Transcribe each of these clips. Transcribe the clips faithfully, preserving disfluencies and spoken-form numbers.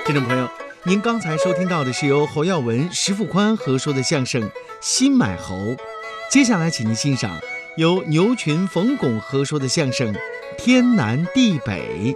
听众朋友，您刚才收听到的是由侯耀文、石富宽合说的相声《新买猴》，接下来请您欣赏由牛群、冯巩合说的相声《天南地北》。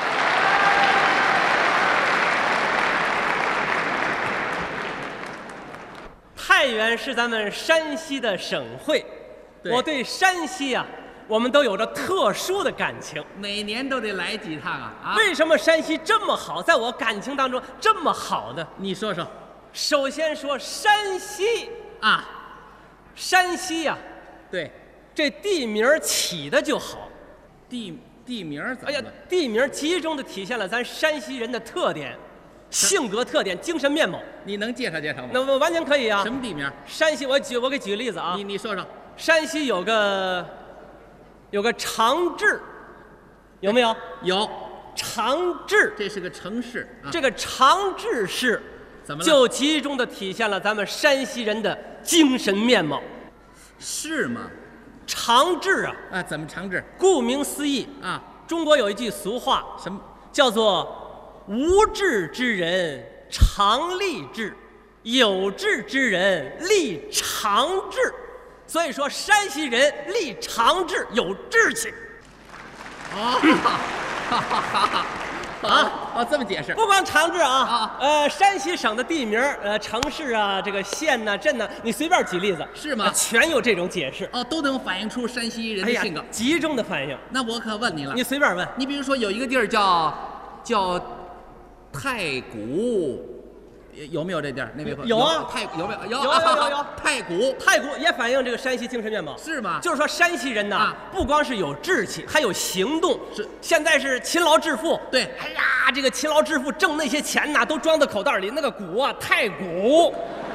太原是咱们山西的省会，我对山西啊，我们都有着特殊的感情， 每年都得来几趟啊！啊， 为什么山西这么好，在我感情当中这么好呢？ 你说说。 首先说山西啊， 山西呀、啊， 对， 这地名起的就好， 地地名怎么了？ 哎呀，地名集中的体现了咱山西人的特点、性格特点、精神面貌。 你能介绍介绍吗？ 那我完全可以啊。 什么地名？ 山西，我举我给举个例子啊。 你你说说。 山西有个有个长治，有没有？ 有。 长治， 这是个城市。啊、 这个长治市怎么了？ 就集中的体现了咱们山西人的精神面貌。 是吗？ 长治啊。 啊，怎么长治？ 顾名思义啊， 中国有一句俗话， 什么？ 叫做无志之人常立志，有志之人立长志。所以说，山西人立长志，有志气。 哦，哈哈哈哈啊哦，这么解释。 不光长治啊， 啊呃，山西省的地名，呃，城市啊，这个县呐、镇呐，你随便举例子， 是吗？ 呃全有这种解释。 哦，都能反映出山西人的性格， 哎呀，集中的反映。 那我可问你了， 你随便问。 你比如说有一个地儿叫叫太谷。有没有这地儿？那位朋友有啊， 太有没有？有有有有有。 太谷， 太谷也反映这个山西精神面貌， 是吗？ 就是说山西人呐， 啊、 不光是有志气，还有行动。 是， 现在是勤劳致富。 对， 哎呀，这个勤劳致富挣那些钱呐，都装在口袋里。那个谷啊，太谷，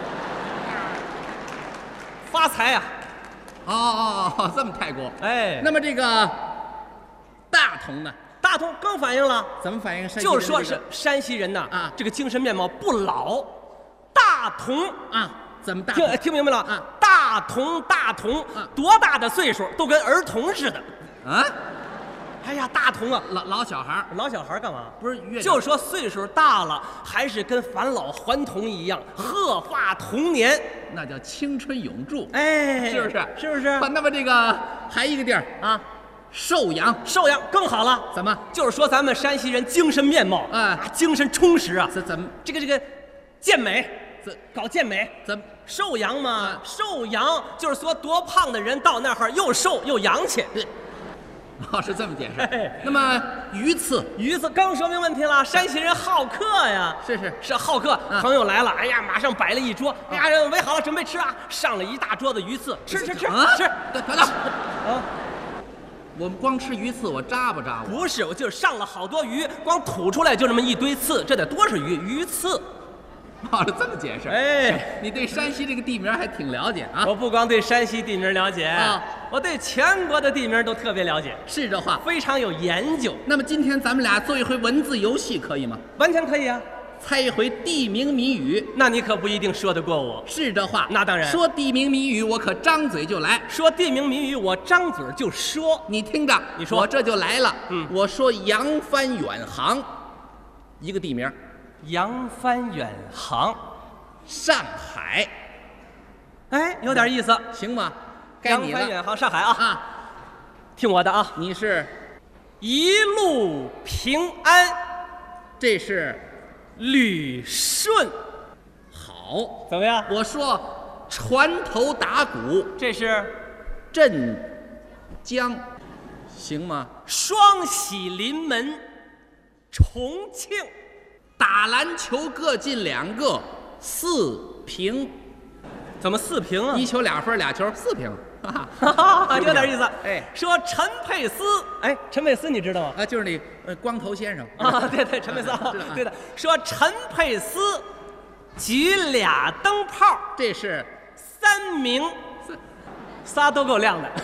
发财啊！ 哦哦哦，这么太谷。 哎， 那么这个大同呢？ 大同更反映了， 怎么反映山西人、 这个？就是说是山西人呐啊， 这个精神面貌不老。大同啊，怎么大同？ 听听明白了啊？ 大同大同， 啊， 多大的岁数都跟儿童似的。 啊？ 哎呀，大同啊， 老老小孩老小孩干嘛？ 不是越就是说岁数大了，还是跟返老还童一样，鹤发童年， 那叫青春永驻。 哎， 是不是？ 是不是？ 那么这个还一个地儿啊。 寿阳， 寿阳更好了。 怎么？ 就是说咱们山西人精神面貌， 哎、 啊，精神充实啊。 这怎么？ 这个这个，健美， 这搞健美， 怎么？ 寿阳嘛， 啊、 寿阳就是说多胖的人到那儿又瘦又洋气。 哦，是这么解释。哎、那么鱼刺， 鱼刺刚说明问题了。山西人好客呀， 是是是好客。 啊、 朋友来了，哎呀，马上摆了一桌，哎呀，人围好了，准备吃啊，上了一大桌子鱼刺，吃吃吃啊、 吃。 等等，啊。我们光吃鱼刺，我扎不扎我？ 不是，我就是上了好多鱼，光吐出来就这么一堆刺，这得多少鱼？鱼刺。 哦，这么解释。 哎， 你对山西这个地名还挺了解啊！ 我不光对山西地名了解啊， 我对全国的地名都特别了解。 是这话， 非常有研究。 那么今天咱们俩做一回文字游戏，可以吗？ 完全可以啊。 猜一回地名谜语， 那你可不一定说得过我。 是这话， 那当然。 说地名谜语，我可张嘴就来； 说地名谜语，我张嘴就说。 你听着， 你说， 我这就来了。 嗯， 我说扬帆远航，一个地名。 扬帆远航， 上海。 哎，有点意思， 行吗？该你了。 扬帆远航，上海啊！ 啊， 听我的啊！ 你是一路平安， 这是旅顺， 好， 怎么样？ 我说船头打鼓， 这是镇江，行吗？ 双喜临门，重庆， 打篮球各进两个，四平。 怎么四平啊？ 一球俩分俩球，四平。 哈哈，有点意思。 哎， 说陈佩斯，哎，陈佩斯你知道吗？ 啊，就是那呃光头先生啊，对对，陈佩斯，对的。说陈佩斯举俩灯泡， 这是三明，仨都够亮的。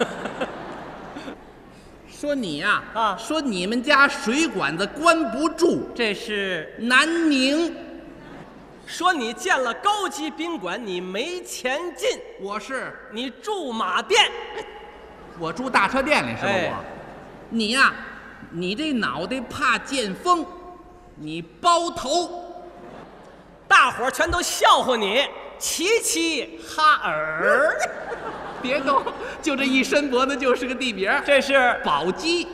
说你呀， 啊， 说你们家水管子关不住， 这是南宁。 说你建了高级宾馆，你没钱进。 我是你住马店， 我住大车店里是吧？ 哎、 我，你呀，你这脑袋怕见风， 你包头， 大伙儿全都笑话你齐齐哈尔。 别动，就这一伸脖子就是个地名。 这是宝鸡。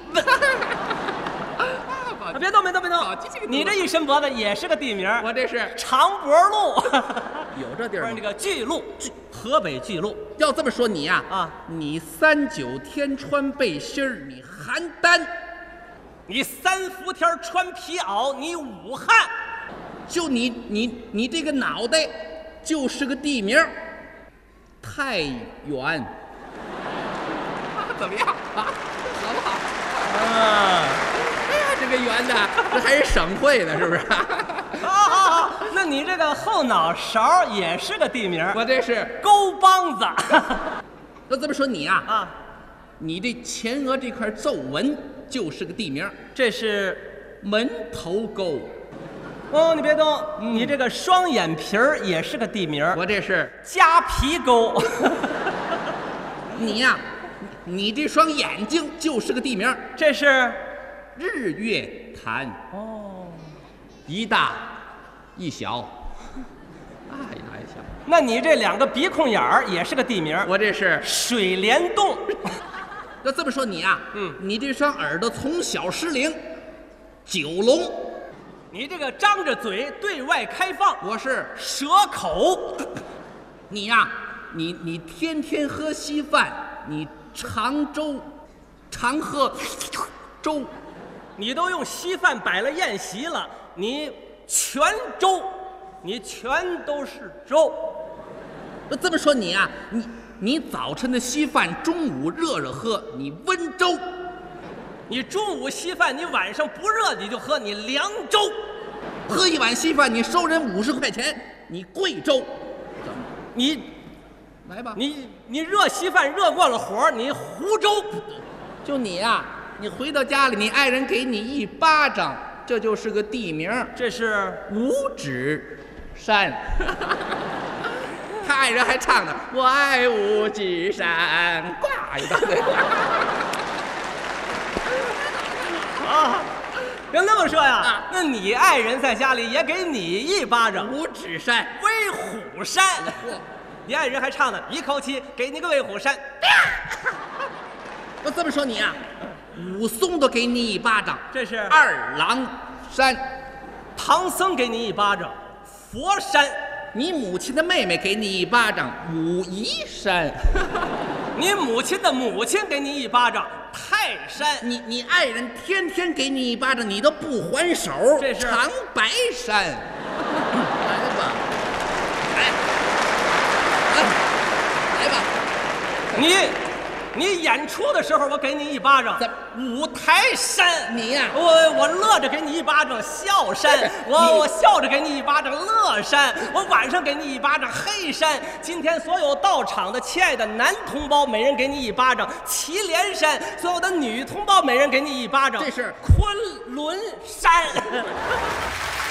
啊，别动，别动，别动！你这一伸脖子也是个地名。 我这是长脖路， 有这地儿吗？ 不是那个巨鹿，河北巨鹿。 要这么说你呀， 啊， 你三九天穿背心儿，你邯郸； 你三伏天穿皮袄，你武汉。 就你你你这个脑袋，就是个地名，太原。怎么样啊？好不好？ 啊。 这个圆的，这还是省会的，是不是？ 好好好，那你这个后脑勺也是个地名。 我这是沟帮子。 那这么说你啊， 啊， 你这前额这块皱纹就是个地名， 这是门头沟。 哦，你别动，你这个双眼皮儿也是个地名。 我这是夹皮沟。 你呀、你这双眼睛就是个地名， 这是日月潭。 哦， 一大一小，大一大一小。 那你这两个鼻孔眼儿也是个地名。 我这是水帘洞。 要这么说你啊， 嗯， 你这双耳朵从小失灵，九龙。 你这个张着嘴对外开放， 我是蛇口。 你呀、你你天天喝稀饭，你常粥，常喝粥。 你都用稀饭摆了宴席了，你全粥，你全都是粥。 那这么说你啊，你你早晨的稀饭，中午热热喝，你温粥； 你中午稀饭，你晚上不热你就喝，你凉粥。 喝一碗稀饭，你收人五十块钱，你贵州。怎么？ 你来吧， 你你热稀饭热过了火，你湖州。 就你呀、你回到家里，你爱人给你一巴掌，这就是个地名， 这是五指山。他爱人还唱呢，我爱五指山，呱一大堆。 啊，要那么说呀， 啊那你爱人在家里也给你一巴掌。 五指山， 威虎山。你爱人还唱呢，一口气给你个威虎山。 那这么说你啊，武松都给你一巴掌， 这是二郎山。 唐僧给你一巴掌，佛山。 你母亲的妹妹给你一巴掌，武夷山。 你母亲的母亲给你一巴掌，泰山。 你你爱人天天给你一巴掌，你都不还手， 这是长白山。来吧，来，来，来吧， 你你演出的时候我给你一巴掌怎， 五台山。 你呀我我乐着给你一巴掌，笑山。我你我笑着给你一巴掌，乐山。我晚上给你一巴掌，黑山。今天所有到场的亲爱的男同胞，每人给你一巴掌，祁连山。所有的女同胞，每人给你一巴掌， 这是昆仑山。